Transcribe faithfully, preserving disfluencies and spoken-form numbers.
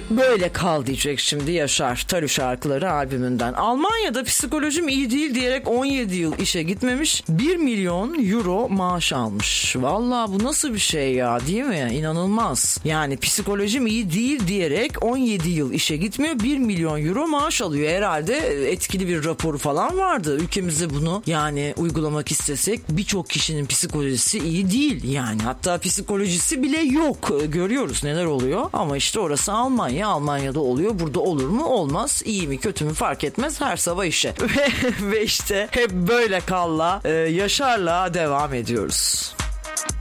Böyle kal diyecek şimdi Yaşar Tarü şarkıları albümünden. Almanya'da psikolojim iyi değil diyerek on yedi yıl işe gitmemiş, bir milyon euro maaş almış. Vallahi bu nasıl bir şey ya, değil mi? İnanılmaz. Yani psikolojim iyi değil diyerek on yedi yıl işe gitmiyor, bir milyon euro maaş alıyor. Herhalde etkili bir raporu falan vardı. Ülkemizde bunu yani uygulamak istesek birçok kişinin psikolojisi iyi değil. Yani hatta psikolojisi bile yok. Görüyoruz neler oluyor. Ama işte orası Almanya. Almanya'da oluyor. Burada olur mu? Olmaz. İyi mi kötü mü fark etmez. Her sabah işe. Ve, ve işte hep böyle kalla, e, Yaşar'la devam ediyoruz.